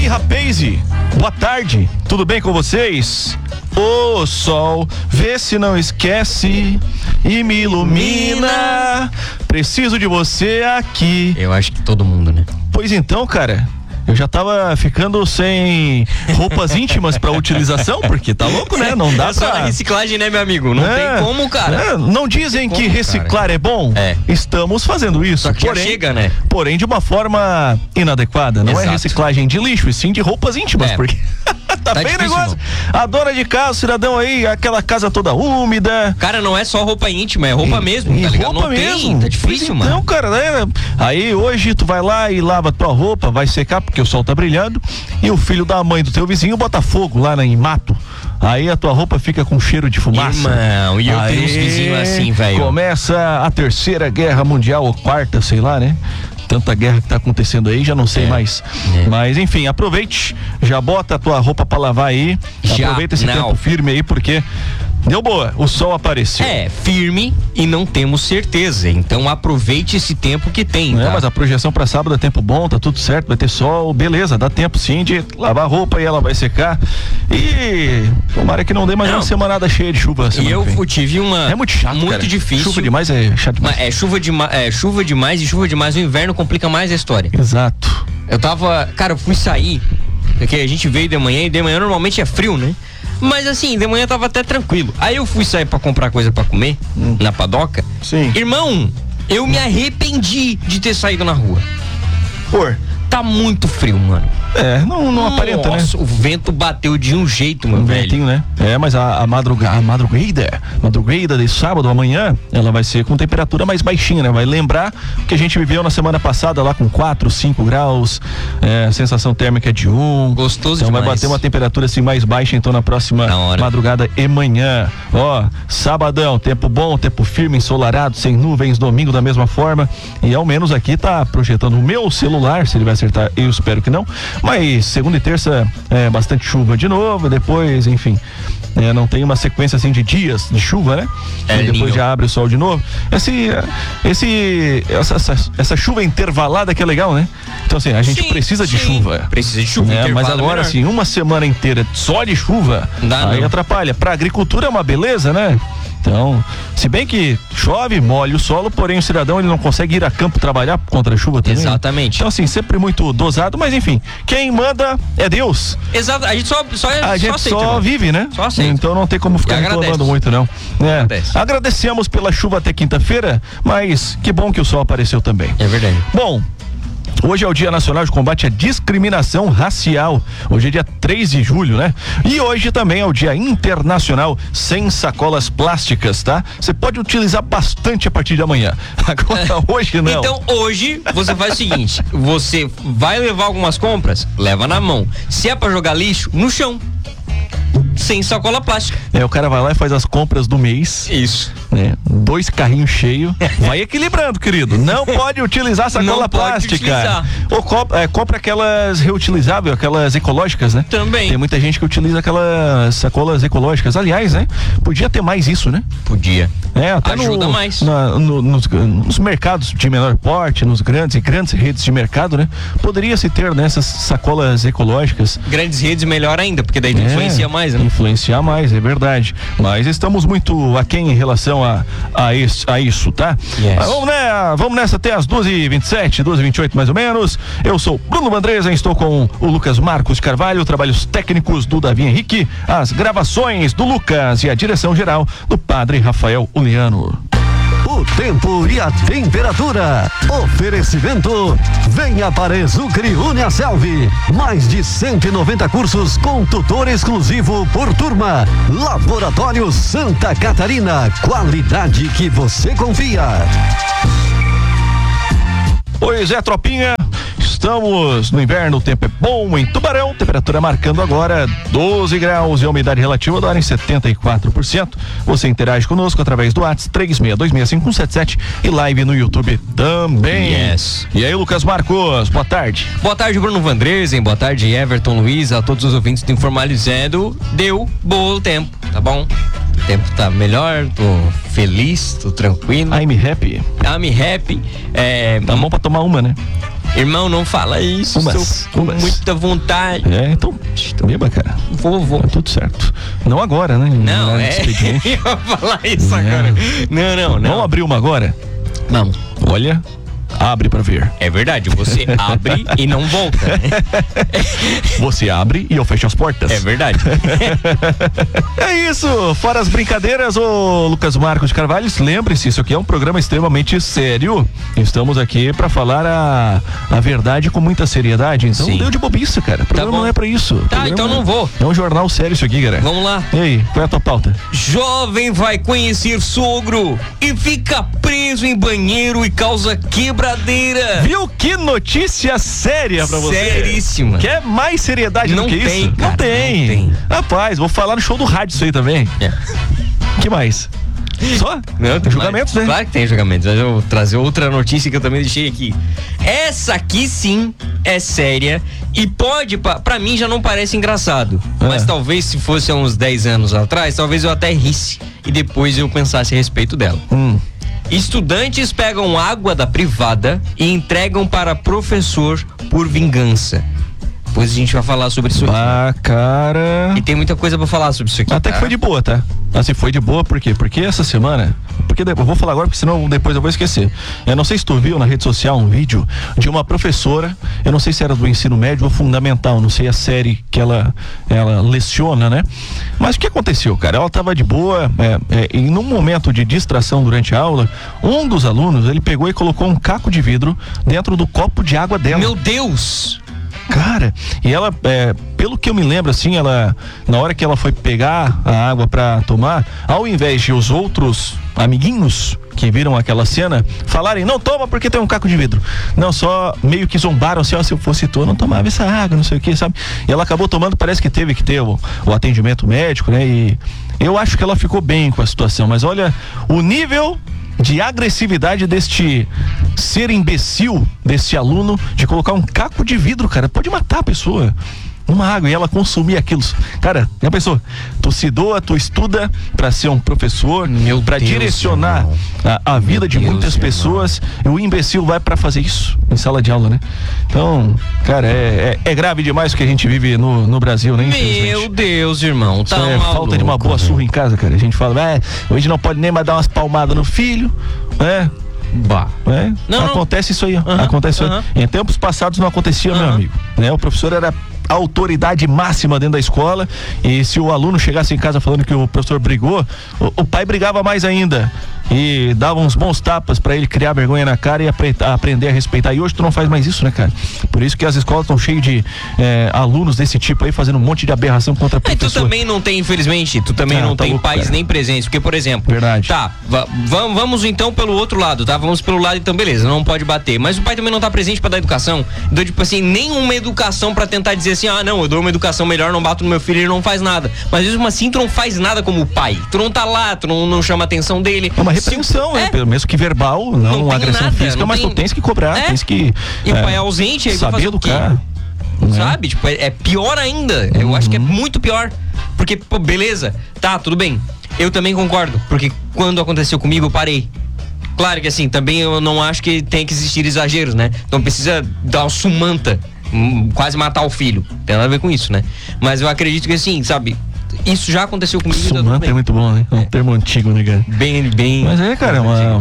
aí, rapaz, boa tarde, tudo bem com vocês? O sol, vê se não esquece e me ilumina, preciso de você aqui. Eu acho que todo mundo, né? Pois então, cara, eu já tava ficando sem roupas íntimas pra utilização, porque tá louco, né? Não dá pra... pra... reciclagem, né, meu amigo? Não tem como, cara. Não dizem que reciclar é bom? Estamos fazendo isso. Só que porém, já chega, né? Porém, de uma forma inadequada. Não é reciclagem de lixo, e sim de roupas íntimas, porque... tá bem difícil, negócio. Não. A dona de casa, o cidadão aí, aquela casa toda úmida. Cara, não é só roupa íntima, é roupa mesmo, tá ligado? Roupa não mesmo. Tem, tá difícil, mano. Então, cara, né? Aí hoje tu vai lá e lava tua roupa, vai secar porque o sol tá brilhando, e o filho da mãe do teu vizinho bota fogo lá em mato. Aí a tua roupa fica com cheiro de fumaça. Irmão, e eu tenho uns vizinhos assim, velho. Começa a Terceira Guerra Mundial, ou quarta, sei lá, né? Tanta guerra que tá acontecendo aí, já não sei mais. Mas enfim, aproveite, já bota a tua roupa pra lavar aí. Aproveita esse tempo firme aí, porque deu boa, o sol apareceu. É, firme e não temos certeza, então aproveite esse tempo que tem, tá? Mas a projeção pra sábado é tempo bom, tá tudo certo, vai ter sol, beleza, dá tempo sim de lavar a roupa e ela vai secar. E tomara que não dê mais uma semanada cheia de chuva. E eu tive uma... É muito chato, muito cara. Difícil. Chuva demais é chato demais. É chuva demais e chuva demais, o inverno complica mais a história. Exato. Eu fui sair, porque a gente veio de manhã e de manhã normalmente é frio, né? Mas assim, de manhã tava até tranquilo. Aí eu fui sair pra comprar coisa pra comer na padoca. Sim. Irmão, eu me arrependi de ter saído na rua. Tá muito frio, mano. Não aparenta, né? Nossa, o vento bateu de um jeito, meu velho. Ventinho, né? Mas a madrugada de sábado, amanhã, ela vai ser com temperatura mais baixinha, né? Vai lembrar que a gente viveu na semana passada lá com 4, 5 graus, sensação térmica de 1. Gostoso então demais. Vai bater uma temperatura assim mais baixa, então na próxima madrugada e manhã. Sabadão, tempo bom, tempo firme, ensolarado, sem nuvens, domingo da mesma forma. E ao menos aqui tá projetando o meu celular, se ele vai acertar, eu espero que não. Mas segunda e terça bastante chuva de novo, depois, enfim, não tem uma sequência assim de dias de chuva, né? E depois já abre o sol de novo. Essa chuva intervalada que é legal, né? Então assim, a gente precisa de chuva. Precisa de chuva. Mas agora assim, uma semana inteira só de chuva, aí atrapalha. Pra agricultura é uma beleza, né? Então, se bem que chove, molha o solo, porém o cidadão ele não consegue ir a campo trabalhar contra a chuva também. Exatamente. Então assim, sempre muito dosado, mas enfim, quem manda é Deus. Exato, a gente só vive, né? Só aceita. Então não tem como ficar reclamando muito, não. Agradecemos pela chuva até quinta-feira, mas que bom que o sol apareceu também. É verdade. Bom, hoje é o Dia Nacional de Combate à Discriminação Racial. Hoje é dia 3 de julho, né? E hoje também é o Dia Internacional Sem Sacolas Plásticas, tá? Você pode utilizar bastante a partir de amanhã. Agora, hoje não. Então, hoje, você faz o seguinte: você vai levar algumas compras, leva na mão. Se é pra jogar lixo, no chão. Sem sacola plástica. O cara vai lá e faz as compras do mês. Isso. 2 carrinhos cheios. Vai equilibrando, querido. Não pode utilizar sacola plástica. Ou compra aquelas reutilizáveis, aquelas ecológicas, né? Também. Tem muita gente que utiliza aquelas sacolas ecológicas. Aliás, né? Podia ter mais isso, né? Podia. Até ajuda mais. Nos mercados de menor porte, nos grandes redes de mercado, né? Poderia-se ter nessas sacolas ecológicas. Grandes redes melhor ainda, porque daí influencia mais, né? Influenciar mais, é verdade. Mas estamos muito aquém em relação a isso, tá? Yes. Vamos nessa até as 2h27, 2h28 mais ou menos. Eu sou Bruno Vandresa, estou com o Lucas Marcos Carvalho, trabalhos técnicos do Davi Henrique, as gravações do Lucas e a direção geral do Padre Rafael Uliano. O tempo e a temperatura. Oferecimento. Venha para Exucre Uniaselv. Mais de 190 cursos com tutor exclusivo por turma. Laboratório Santa Catarina. Qualidade que você confia. Pois é, tropinha. Estamos no inverno, o tempo é bom em Tubarão, temperatura marcando agora 12 graus e a umidade relativa do ar em 74%. Você interage conosco através do WhatsApp 36265177 e live no YouTube também. Yes. E aí, Lucas Marcos, boa tarde. Boa tarde, Bruno Vandresen, boa tarde, Everton Luiz, a todos os ouvintes do Informalizando. Deu bom tempo, tá bom? O tempo tá melhor, tô feliz, tô tranquilo. I'm happy. I'm happy. Tá bom pra tomar uma, né? Irmão, não fala isso. Com muita vontade. Então, beba, cara. Vou. Tá tudo certo. Não agora, né? Não, eu vou falar isso agora. Não. Vamos abrir uma agora? Vamos. Olha, abre pra ver. É verdade, você abre e não volta, né? Você abre e eu fecho as portas. É verdade. É isso, fora as brincadeiras, ô Lucas Marcos de Carvalho, lembre-se, isso aqui é um programa extremamente sério. Estamos aqui pra falar a verdade com muita seriedade, então deu de bobiça, cara. O programa não é pra isso. Tá, então não vou. É um jornal sério isso aqui, cara. Vamos lá. E aí, qual é a tua pauta? Jovem vai conhecer sogro e fica preso em banheiro e causa quebradeira. Viu que notícia séria pra você? Seríssima. Quer mais seriedade do que isso? Cara, não tem. Rapaz, vou falar no show do rádio isso aí também. Que mais? Só? Não, tem julgamentos, né? Claro que tem julgamentos, mas eu vou trazer outra notícia que eu também deixei aqui. Essa aqui sim é séria e pode, pra mim já não parece engraçado, mas talvez se fosse há uns 10 anos atrás, talvez eu até risse e depois eu pensasse a respeito dela. Estudantes pegam água da privada e entregam para professor por vingança. Depois a gente vai falar sobre isso aqui. Cara. E tem muita coisa pra falar sobre isso aqui. Até que foi de boa, tá? Assim, foi de boa por quê? Porque essa semana... eu vou falar agora, porque senão depois eu vou esquecer. Eu não sei se tu viu na rede social um vídeo de uma professora, eu não sei se era do ensino médio ou fundamental, não sei a série que ela leciona, né? Mas o que aconteceu, cara? Ela tava de boa, e num momento de distração durante a aula, um dos alunos, ele pegou e colocou um caco de vidro dentro do copo de água dela. Meu Deus! Cara, e ela, pelo que eu me lembro, assim, na hora que ela foi pegar a água pra tomar, ao invés de os outros amiguinhos que viram aquela cena falarem, não toma porque tem um caco de vidro, não, só meio que zombaram assim, se eu fosse tu, eu não tomava essa água, não sei o que, sabe? E ela acabou tomando, parece que teve que ter o atendimento médico, né? E eu acho que ela ficou bem com a situação, mas olha o nível de agressividade deste ser imbecil, desse aluno, de colocar um caco de vidro, cara, pode matar a pessoa numa água e ela consumir aquilo. Cara, já pensou? Tu se doa, tu estuda pra ser um professor, pra direcionar a vida de muitas pessoas, e o imbecil vai pra fazer isso em sala de aula, né? Então, cara, é grave demais o que a gente vive no Brasil, né? Meu Deus, irmão, tá maluco, falta de uma boa surra em casa, cara. A gente fala, hoje não pode nem mais dar umas palmadas no filho, né? Acontece isso aí, acontece isso aí. Em tempos passados não acontecia, meu amigo, né? O professor era a autoridade máxima dentro da escola, e se o aluno chegasse em casa falando que o professor brigou, o pai brigava mais ainda e dava uns bons tapas pra ele criar vergonha na cara e aprender a respeitar. E hoje tu não faz mais isso, né, cara? Por isso que as escolas estão cheias de alunos desse tipo aí, fazendo um monte de aberração contra a professora. Tu também não tem, infelizmente, não tem pais nem presentes, porque, por exemplo, verdade. Tá, vamos então pelo outro lado, tá? Vamos pelo lado, então beleza, não pode bater, mas o pai também não tá presente pra dar educação. Então, tipo assim, nenhuma educação pra tentar dizer assim, não, eu dou uma educação melhor, não bato no meu filho, ele não faz nada. Mas mesmo assim, tu não faz nada como pai. Tu não tá lá, tu não chama a atenção dele. É uma repreensão, né? Mesmo que verbal, não uma agressão nada, física, mas tu tens que cobrar, tens que... E o pai é ausente, aí saber educar. Sabe? Tipo, é pior ainda. Eu acho que é muito pior. Porque, pô, beleza, tá, tudo bem. Eu também concordo, porque quando aconteceu comigo, eu parei. Claro que assim, também eu não acho que tem que existir exageros, né? Não precisa dar uma sumanta, quase matar o filho. Tem nada a ver com isso, né? Mas eu acredito que assim, sabe, isso já aconteceu comigo. Sumanta é muito bom, né? É um termo antigo, né, cara? Bem. Mas cara,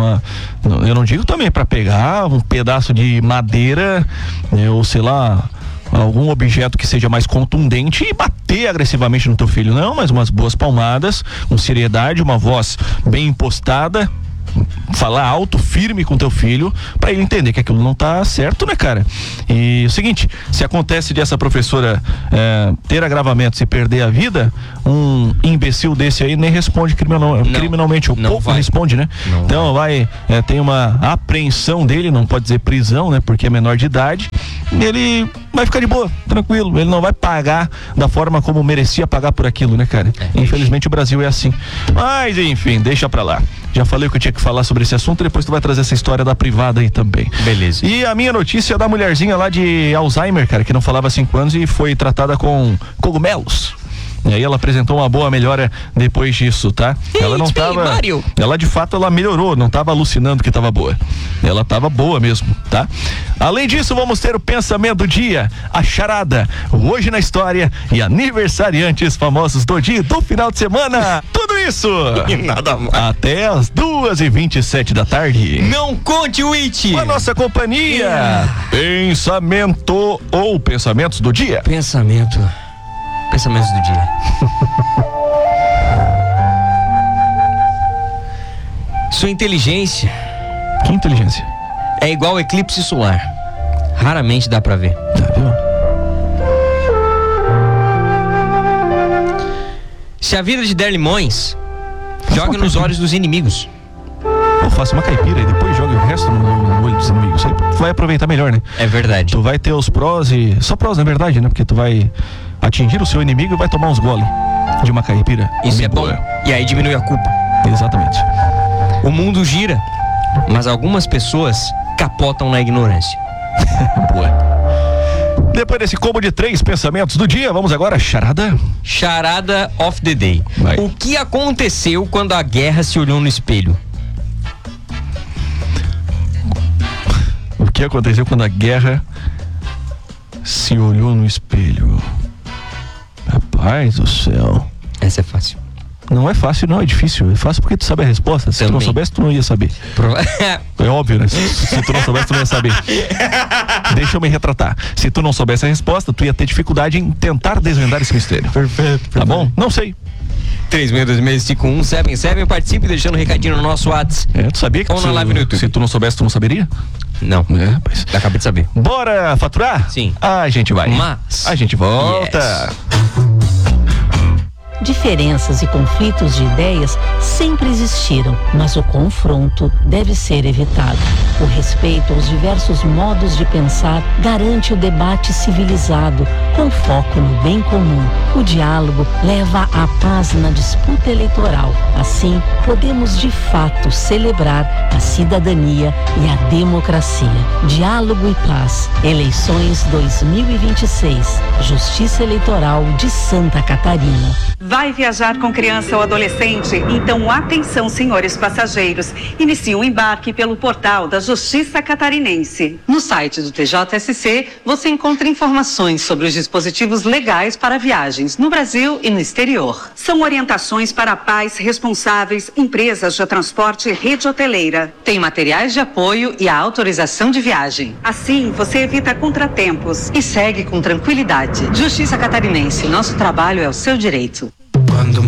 eu não digo também pra pegar um pedaço de madeira, ou sei lá, algum objeto que seja mais contundente e bater agressivamente no teu filho, não, mas umas boas palmadas, com seriedade, uma voz bem impostada, falar alto, firme com teu filho, pra ele entender que aquilo não tá certo, né, cara? E o seguinte, se acontece de essa professora ter agravamentos e perder a vida, um imbecil desse aí nem responde criminalmente, o pouco responde, né? Não então tem uma apreensão dele, não pode dizer prisão, né, porque é menor de idade, ele vai ficar de boa, tranquilo, ele não vai pagar da forma como merecia pagar por aquilo, né, cara? Infelizmente o Brasil é assim. Mas enfim, deixa pra lá. Já falei o que eu tinha que falar sobre esse assunto, depois tu vai trazer essa história da privada aí também. Beleza. E a minha notícia é da mulherzinha lá de Alzheimer, cara, que não falava há 5 anos e foi tratada com cogumelos. E aí ela apresentou uma boa melhora depois disso, tá? Ela não tava... Ela de fato, ela melhorou, não tava alucinando que tava boa. Ela tava boa mesmo, tá? Além disso, vamos ter o pensamento do dia, a charada, o Hoje na História e aniversariantes famosos do dia e do final de semana. Tudo isso! E nada mais. Até as 2h27 da tarde. Não conte o It! Com a nossa companhia. Pensamento ou pensamentos do dia? Pensamentos do dia. Sua inteligência. Que inteligência? É igual eclipse solar. Raramente dá pra ver. Tá, viu? Se a vida te der limões, jogue nos olhos dos inimigos. Ou faça uma caipira e depois jogue o resto no olho dos inimigos. Aí tu vai aproveitar melhor, né? É verdade. Tu vai ter os prós e... Só prós, na verdade, né? Porque tu vai atingir o seu inimigo e vai tomar uns goles de uma caipira. Isso é bom. E aí diminui a culpa. Exatamente. O mundo gira, mas algumas pessoas capotam na ignorância. Boa. Depois desse combo de 3 pensamentos do dia, vamos agora à charada. Charada of the day. Vai. O que aconteceu quando a guerra se olhou no espelho? O que aconteceu quando a guerra se olhou no espelho? Rapaz do céu. Essa é fácil. Não é fácil, não, é difícil. É fácil porque tu sabe a resposta. Se tu não soubesse, tu não ia saber. É óbvio, né? Se tu não soubesse, tu não ia saber. Deixa eu me retratar. Se tu não soubesse a resposta, tu ia ter dificuldade em tentar desvendar esse mistério. Perfeito. Tá bom? Não sei. 362651 participe deixando um recadinho no nosso WhatsApp. Tu sabia que ou na live no YouTube. Se tu não soubesse, tu não saberia? Não. Rapaz. Acabei de saber. Bora faturar? Sim. A gente vai. Mas a gente volta. Yes. Diferenças e conflitos de ideias sempre existiram, mas o confronto deve ser evitado. O respeito aos diversos modos de pensar garante o debate civilizado, com foco no bem comum. O diálogo leva à paz na disputa eleitoral. Assim, podemos de fato celebrar a cidadania e a democracia. Diálogo e paz. Eleições 2026. Justiça Eleitoral de Santa Catarina. Vai viajar com criança ou adolescente? Então atenção, senhores passageiros. Inicie o embarque pelo portal da Justiça Catarinense. No site do TJSC, você encontra informações sobre os dispositivos legais para viagens no Brasil e no exterior. São orientações para pais responsáveis, empresas de transporte e rede hoteleira. Tem materiais de apoio e a autorização de viagem. Assim, você evita contratempos. E segue com tranquilidade. Justiça Catarinense, nosso trabalho é o seu direito.